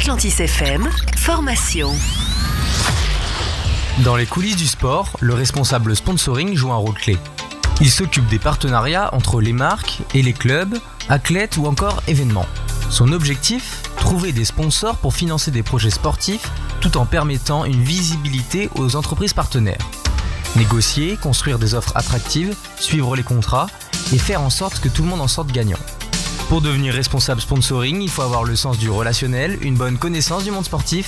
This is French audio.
Atlantis FM, formation. Dans les coulisses du sport, le responsable sponsoring joue un rôle clé. Il s'occupe des partenariats entre les marques et les clubs, athlètes ou encore événements. Son objectif ? Trouver des sponsors pour financer des projets sportifs tout en permettant une visibilité aux entreprises partenaires. Négocier, construire des offres attractives, suivre les contrats et faire en sorte que tout le monde en sorte gagnant. Pour devenir responsable sponsoring, il faut avoir le sens du relationnel, une bonne connaissance du monde sportif